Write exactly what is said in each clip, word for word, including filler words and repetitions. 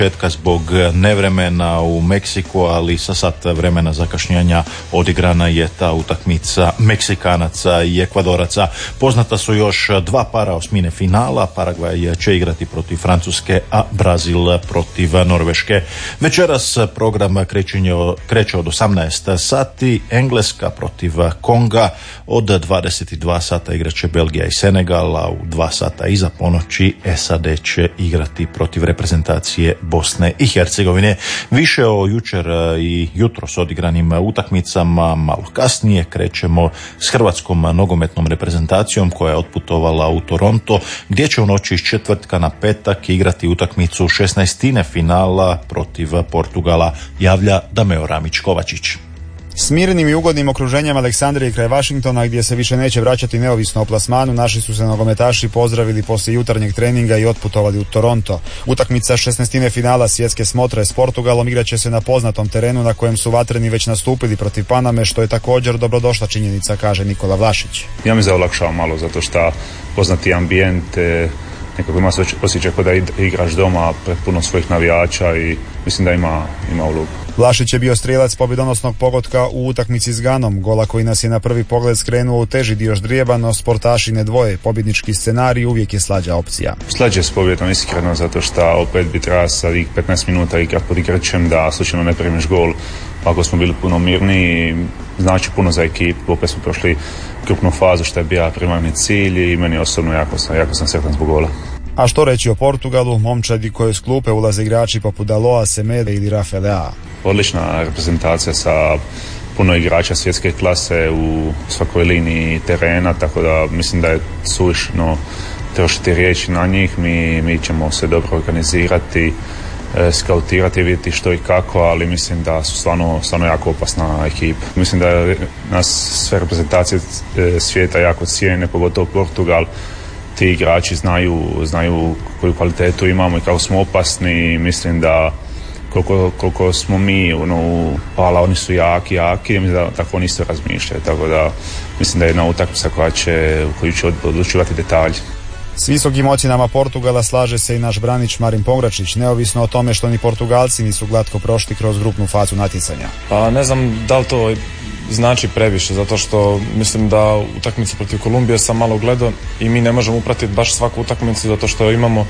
početka zbog nevremena u Meksiku, ali sa sat vremena zakašnjenja odigrana je ta utakmica Meksikanaca i Ekvadoraca. Poznata su još dva para osmine finala. Paragvaj će igrati protiv Francuske, a Brazil protiv Norveške. Večeras program kreće od osamnaest sati. Engleska protiv Konga. Od dvadeset dva sata igraće Belgija i Senegal, a u dva sata iza ponoći S A D će igrati protiv reprezentacije Bosne i Hercegovine. Više o jučer i jutros odigranim utakmicama malo kasnije. Krećemo s hrvatskom nogometnom reprezentacijom koja je otputovala u Toronto, gdje će u noći iz četvrtka na petak igrati utakmicu šesnaestine finala protiv Portugala, javlja Dameo Ramić-Kovačić. S mirnim i ugodnim okruženjem Aleksandrije kraj Washingtona, gdje se više neće vraćati neovisno o plasmanu, naši su se nogometaši pozdravili poslije jutarnjeg treninga i otputovali u Toronto. Utakmica šesnaestine finala svjetske smotre s Portugalom igraće se na poznatom terenu na kojem su vatreni već nastupili protiv Paname, što je također dobrodošla činjenica, kaže Nikola Vlašić. Ja mi se olakšava malo zato što poznati ambijent, nekako ima se osjećaj kao da igraš doma pred puno svojih navijača i mislim da ima, ima ulogu. Vlašić je bio strijelac pobjedonosnog pogotka u utakmici s Ganom, gola koji nas je na prvi pogled skrenuo u teži dio ždrijeba, no sportaši ne dvoje. Pobjednički scenarij uvijek je slađa opcija. Slađe s pobjedom iskreno, zato što opet bi treba sa petnaest minuta igrat pod igračem da slučajno ne primiš gol. Ako smo bili puno mirni, znači puno za ekipu, opet smo prošli grupnu fazu što je bio primarni cilj i meni osobno jako sam, jako sam sretan zbog gola. A što reći o Portugalu, momčadi koji s klupe ulaze igrači poput Daloa, Semede ili Rafaela. Odlična reprezentacija sa puno igrača svjetske klase u svakoj liniji terena, tako da mislim da je suvišno trošiti riječi na njih. Mi, mi ćemo se dobro organizirati, e, skautirati, vidjeti što i kako, ali mislim da su stvarno, stvarno jako opasna ekipa. Mislim da nas sve reprezentacije e, svijeta jako cijene, pogotovo Portugal. Ti igrači znaju, znaju koju kvalitetu imamo i kako smo opasni. Mislim da koliko, koliko smo mi ono, pala, oni su jaki, jaki, mislim da tako oni isto razmišljaju. Tako da mislim da je jedna utakmica koja će, koju će odlučivati detalji. S visokim ocjenama Portugala slaže se i naš branič Marin Pongračić, neovisno o tome što ni Portugalci nisu glatko prošli kroz grupnu fazu natjecanja. Pa ne znam da li to znači previše, zato što mislim da utakmicu protiv Kolumbije sam malo gledao i mi ne možemo upratiti baš svaku utakmicu zato što imamo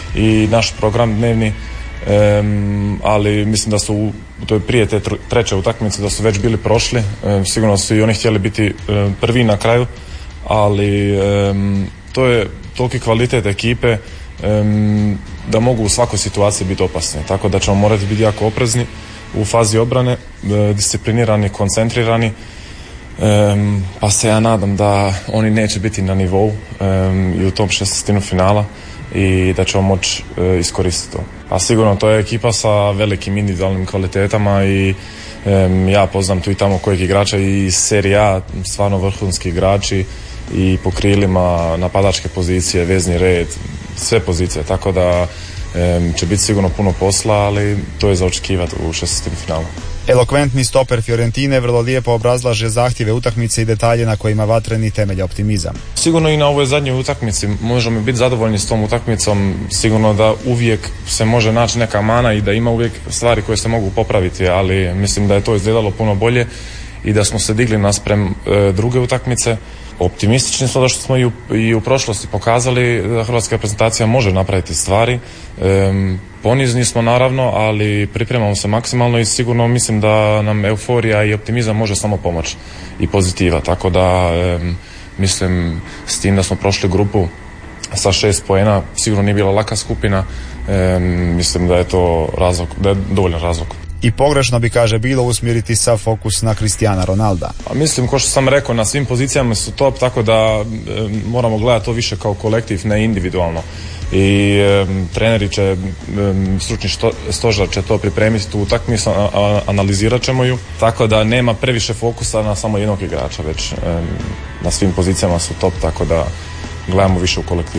i naš program dnevni, um, ali mislim da su u toj prije te treće utakmice da su već bili prošli, um, sigurno su i oni htjeli biti um, prvi na kraju, ali um, to je toliki kvalitet ekipe um, da mogu u svakoj situaciji biti opasni, tako da ćemo morati biti jako oprezni u fazi obrane, disciplinirani, koncentrirani, um, pa se ja nadam da oni neće biti na nivou um, i u tom šestestinu finala i da ćemo moći uh, iskoristiti to. A sigurno to je ekipa sa velikim individualnim kvalitetama i um, ja poznam tu i tamo kojeg igrača i iz Serie A, stvarno vrhunski igrači i po krilima, napadačke pozicije, vezni red, sve pozicije, tako da će biti sigurno puno posla, ali to je za očekivati u šestestini finalu. Elokventni stoper Fiorentine vrlo lijepo obrazlaže zahtjeve utakmice i detalje na kojima vatreni temelja optimizam. Sigurno i na ovoj zadnjoj utakmici možemo biti zadovoljni s tom utakmicom, sigurno da uvijek se može naći neka mana i da ima uvijek stvari koje se mogu popraviti, ali mislim da je to izgledalo puno bolje i da smo se digli naspram e, druge utakmice. Optimistični smo da što smo i u, i u prošlosti pokazali da hrvatska reprezentacija može napraviti stvari. E, ponizni smo naravno, ali pripremamo se maksimalno i sigurno mislim da nam euforija i optimizam može samo pomoći i pozitiva. Tako da e, mislim s tim da smo prošli grupu sa šest poena, sigurno nije bila laka skupina. E, mislim da je to razlog, da je dovoljan razlog. I pogrešno bi, kaže, bilo usmjeriti sav fokus na Cristiana Ronalda. A mislim, kao što sam rekao, na svim pozicijama su top, tako da e, moramo gledati to više kao kolektiv, ne individualno. I e, treneri će, e, stručni što, stožar će to pripremiti, tu utakmicu, analizirat ćemo ju, tako da nema previše fokusa na samo jednog igrača, već e, na svim pozicijama su top, tako da gledamo više u kolektivu.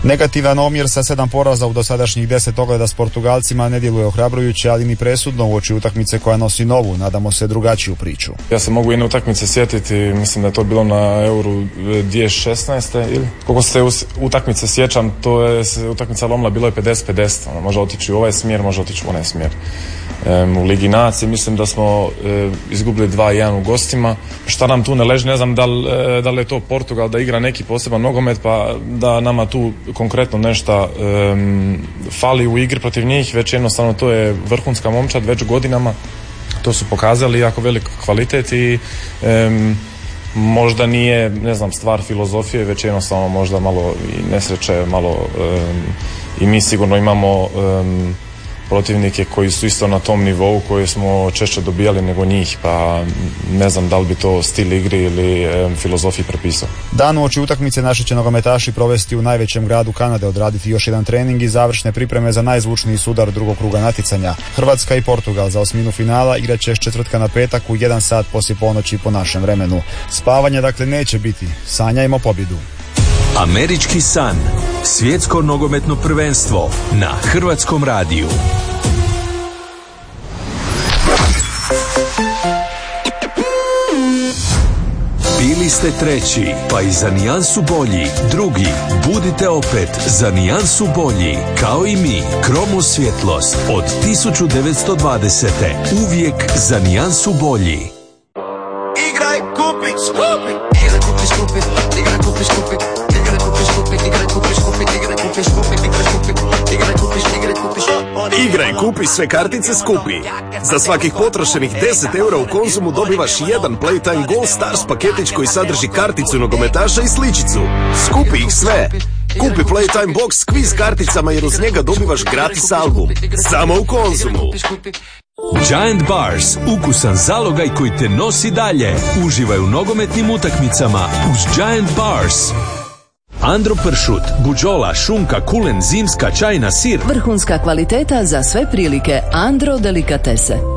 Negativan omjer sa sedam poraza u dosadašnjih deset ogleda s Portugalcima ne djeluje ohrabrujuće, ali ni presudno uoči utakmice koja nosi novu, nadamo se drugačiju priču. Ja se mogu jedne utakmice sjetiti, mislim da je to bilo na Euru dvije tisuće šesnaeste ili koliko se utakmice sjećam, to je utakmica lomila, bilo je pedeset pedeset, ono, može otići u ovaj smjer, može otići u onaj smjer. Um, u Ligi nacije mislim da smo e, izgubili dva jedan u gostima. Šta nam tu ne leži, ne znam da li, e, da li je to Portugal da igra neki poseban nogomet pa da nama tu konkretno nešto e, fali u igri protiv njih, već jednostavno to je vrhunska momčad već godinama, to su pokazali jako velik kvalitet i e, možda nije, ne znam, stvar filozofije, već jednostavno možda malo i nesreće, malo e, i mi sigurno imamo e, protivnike koji su isto na tom nivou koje smo češće dobijali nego njih, pa ne znam da li bi to stil igri ili e, filozofiji prepisao. Dan uoči utakmice naši će nogometaši provesti u najvećem gradu Kanade, odraditi još jedan trening i završne pripreme za najzvučniji sudar drugog kruga natjecanja. Hrvatska i Portugal za osminu finala igraće s četvrtka na petak u jedan sat poslije ponoći po našem vremenu. Spavanja dakle neće biti, sanjajmo pobjedu. Američki san, svjetsko nogometno prvenstvo na Hrvatskom radiju. Bili ste treći, pa i za nijansu bolji. Drugi, budite opet za nijansu bolji. Kao i mi, Kromo svjetlost od tisuću devetsto dvadesete. Uvijek za nijansu bolji. Igraj, kupi, skupi. Igraj, kupi, skupi. Igraj, kupi, skupi. Igraj, kupi, skupi. Igraj, kupi, skupi. Igraj, kupi, skupi. Igraj, kupi, igraj, kupi, igraj, kupi. Igraj, kupi sve kartice skupi. Za svakih potrošenih deset eura u Konzumu dobivaš jedan Playtime Gold Stars paketić koji sadrži karticu nogometaša i sličicu. Skupi ih sve. Kupi Playtime Box s kviz karticama jer uz njega dobivaš gratis album. Samo u Konzumu. Giant Bars, ukusan zalogaj koji te nosi dalje. Uživaj u nogometnim utakmicama uz Giant Bars. Andro pršut, buđola, šunka, kulen, zimska, čajna, sir. Vrhunska kvaliteta za sve prilike. Andro delikatese.